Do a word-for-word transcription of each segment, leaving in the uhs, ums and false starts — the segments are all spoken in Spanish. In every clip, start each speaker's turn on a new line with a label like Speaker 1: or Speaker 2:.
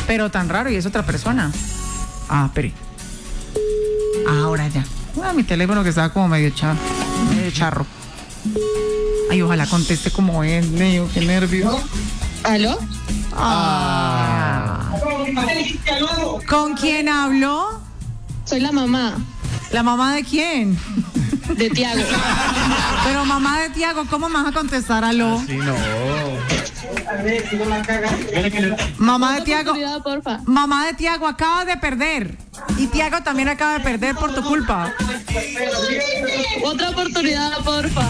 Speaker 1: Pero tan raro y es otra persona. Ah, espere. Ahora ya. Ah, mi teléfono que estaba como medio, cha- medio charro. Ay, ojalá conteste como él, medio, qué nervio.
Speaker 2: ¿Aló?
Speaker 1: Ah. ¿Con quién hablo?
Speaker 2: Soy la mamá
Speaker 1: ¿La mamá de quién?
Speaker 2: de Tiago.
Speaker 1: Pero mamá de Tiago, ¿cómo me vas a contestar aló?
Speaker 3: Sí, no.
Speaker 1: Mamá de Tiago.
Speaker 2: Oportunidad, porfa.
Speaker 1: Mamá de Tiago, acabas de perder. Y Tiago también acaba de perder por tu culpa.
Speaker 2: Otra oportunidad, porfa.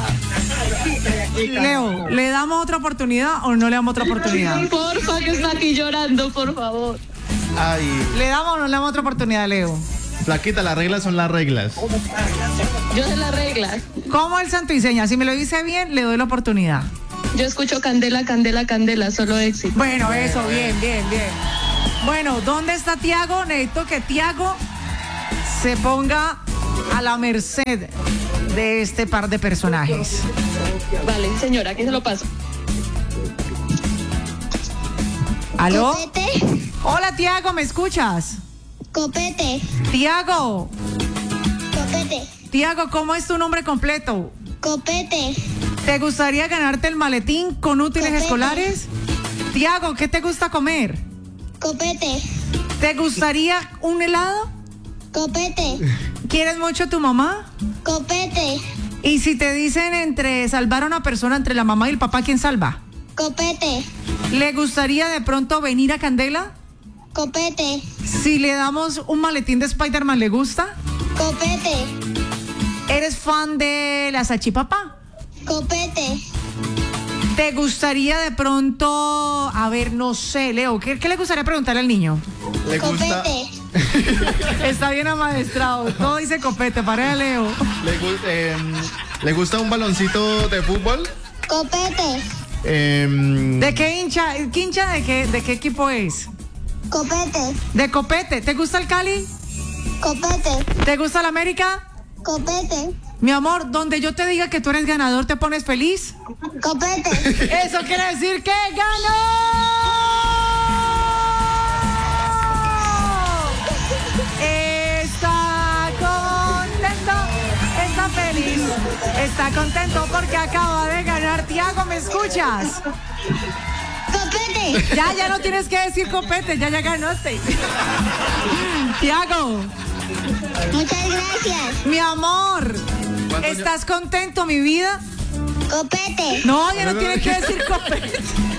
Speaker 1: Leo, ¿le damos otra oportunidad o no le damos otra oportunidad?
Speaker 2: Porfa, que está aquí llorando, por favor.
Speaker 3: Ay,
Speaker 1: ¿Le damos o no le damos otra oportunidad, Leo?
Speaker 3: flaquita, las reglas son las reglas.
Speaker 2: Yo sé las reglas.
Speaker 1: ¿Cómo el santo y seña? Si me lo dice bien, le doy la oportunidad.
Speaker 2: Yo escucho candela, candela, candela, solo éxito.
Speaker 1: Bueno, eso, bien, bien, bien. Bueno, ¿dónde está Tiago? Necesito que Tiago se ponga a la merced de este par de personajes.
Speaker 2: Vale, señora, aquí se lo paso.
Speaker 1: ¿Aló?
Speaker 4: Copete,
Speaker 1: Hola, Tiago, ¿me escuchas?
Speaker 4: copete,
Speaker 1: Tiago,
Speaker 4: copete,
Speaker 1: Tiago, ¿cómo es tu nombre completo?
Speaker 4: copete,
Speaker 1: ¿Te gustaría ganarte el maletín con útiles
Speaker 4: Copete.
Speaker 1: escolares? Tiago, ¿qué te gusta comer?
Speaker 4: copete,
Speaker 1: ¿Te gustaría un helado?
Speaker 4: copete,
Speaker 1: ¿Quieres mucho a tu mamá?
Speaker 4: copete,
Speaker 1: Y si te dicen entre salvar a una persona entre la mamá y el papá, ¿quién salva?
Speaker 4: copete,
Speaker 1: ¿Le gustaría de pronto venir a Candela?
Speaker 4: copete,
Speaker 1: Si le damos un maletín de Spider-Man, ¿le gusta?
Speaker 4: copete,
Speaker 1: ¿Eres fan de la salchipapa?
Speaker 4: copete,
Speaker 1: ¿Te gustaría de pronto, a ver, no sé, Leo, ¿qué, qué le gustaría preguntarle al niño?
Speaker 3: Le gusta,
Speaker 4: copete,
Speaker 1: Está bien amaestrado, todo dice copete, para Leo.
Speaker 3: le, gu- em, ¿le gusta un baloncito de fútbol?
Speaker 4: copete,
Speaker 3: Em,
Speaker 1: ¿De qué hincha? ¿Qué hincha de qué, de qué equipo es?
Speaker 4: copete,
Speaker 1: De Copete. ¿Te gusta el Cali?
Speaker 4: copete,
Speaker 1: ¿Te gusta el América?
Speaker 4: copete,
Speaker 1: Mi amor, donde yo te diga que tú eres ganador, ¿te pones feliz?
Speaker 4: copete,
Speaker 1: Eso quiere decir que ganó. Está contento, está feliz, está contento porque acaba de ganar. Tiago, ¿me escuchas?
Speaker 4: copete,
Speaker 1: Ya, ya no tienes que decir copete, ya, ya ganaste. Tiago,
Speaker 4: muchas gracias,
Speaker 1: mi amor,
Speaker 3: ¿cuántos
Speaker 1: ¿estás contento, mi vida?
Speaker 4: copete,
Speaker 1: No, ya no tienes que decir copete.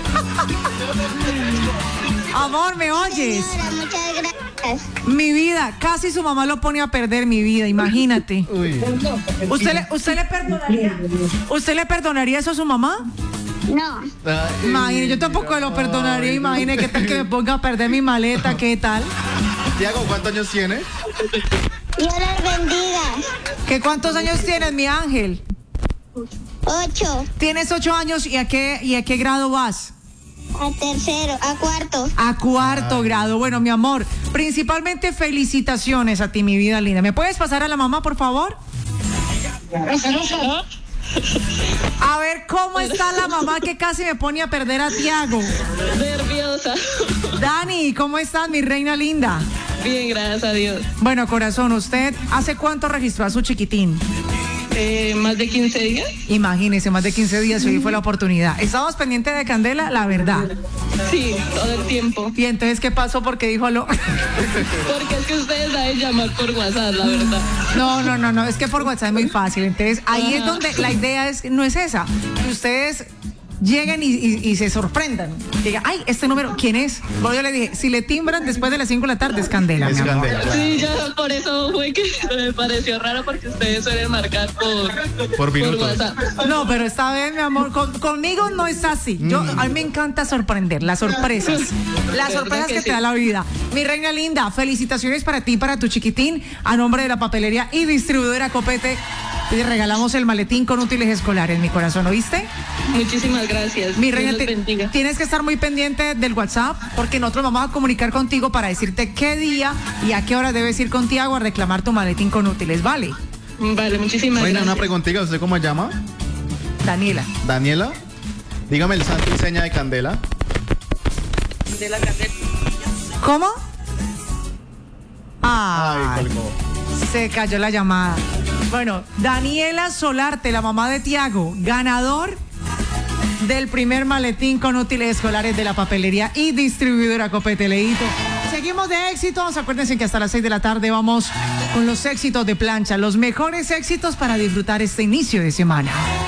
Speaker 1: Amor, ¿me oyes?
Speaker 4: señora, muchas gracias,
Speaker 1: Mi vida, casi su mamá lo pone a perder, mi vida, imagínate.
Speaker 3: Uy,
Speaker 1: ¿Usted le, usted le perdonaría? ¿Usted le perdonaría eso a su mamá?
Speaker 4: no,
Speaker 3: ay,
Speaker 1: Imagine, yo tampoco lo perdonaría, imagine qué tal que me ponga a perder mi maleta, qué tal.
Speaker 3: Tiago, ¿cuántos años tiene?
Speaker 4: Dios les bendiga,
Speaker 1: ¿Qué cuántos años tienes, mi ángel?
Speaker 4: ocho,
Speaker 1: Tienes ocho años y a qué, y a qué grado vas?
Speaker 4: a tercero, a cuarto,
Speaker 1: A cuarto grado. Bueno, mi amor, principalmente felicitaciones a ti, mi vida linda. ¿Me puedes pasar a la mamá, por favor? A ver, ¿cómo está la mamá que casi me pone a perder a Tiago?
Speaker 2: Nerviosa.
Speaker 1: Dani, ¿cómo estás, mi reina linda?
Speaker 2: Bien, gracias a Dios.
Speaker 1: Bueno, corazón, ¿usted hace cuánto registró a su chiquitín?
Speaker 2: Eh, más de quince días.
Speaker 1: Imagínese, más de quince días y hoy fue la oportunidad. Estábamos pendientes de Candela, la verdad.
Speaker 2: Sí, todo el tiempo.
Speaker 1: Y entonces, ¿qué pasó? Porque dijo aló.
Speaker 2: Porque es que ustedes saben llamar por WhatsApp, la verdad.
Speaker 1: No, no, no, no, es que por WhatsApp es muy fácil. Entonces, ahí es
Speaker 2: Ajá.
Speaker 1: donde la idea es, no es esa, que ustedes lleguen y, y- y se sorprendan. Que digan, ay, este número, ¿quién es? Bueno, yo le dije, si le timbran después de las cinco de la tarde, es Candela.
Speaker 3: Es
Speaker 1: mi amor.
Speaker 3: Candela.
Speaker 2: Sí, yo por eso fue que me pareció raro porque ustedes suelen marcar por,
Speaker 3: Por minutos.
Speaker 2: WhatsApp.
Speaker 1: No, pero esta vez, mi amor, con- conmigo no es así. Yo, a mí me encanta sorprender, las sorpresas. Las
Speaker 2: ¿Verdad
Speaker 1: sorpresas que,
Speaker 2: que
Speaker 1: te
Speaker 2: sí?
Speaker 1: da la vida. Mi reina linda, felicitaciones para ti y para tu chiquitín. A nombre de la papelería y distribuidora Copete, te regalamos el maletín con útiles escolares, mi corazón, ¿oíste?
Speaker 2: Muchísimas gracias.
Speaker 1: Mi reina,
Speaker 2: Dios los
Speaker 1: te-
Speaker 2: bendiga.
Speaker 1: tienes que estar muy pendiente del WhatsApp porque nosotros vamos a comunicar contigo para decirte qué día y a qué hora debes ir con Tiago a reclamar tu maletín con útiles, ¿vale?
Speaker 2: Vale, muchísimas
Speaker 3: Bueno,
Speaker 2: gracias.
Speaker 3: una preguntita, ¿usted cómo se llama?
Speaker 1: Daniela.
Speaker 3: Daniela. Dígame el santo y seña de Candela.
Speaker 2: De la candela.
Speaker 1: ¿Cómo?
Speaker 3: Ay,
Speaker 1: Ay,
Speaker 3: colgó.
Speaker 1: se cayó la llamada. Bueno, Daniela Solarte, la mamá de Tiago, ganador del primer maletín con útiles escolares de la papelería y distribuidora Copete Leito. Seguimos de éxitos. Acuérdense que hasta las seis de la tarde vamos con los éxitos de plancha, los mejores éxitos para disfrutar este inicio de semana.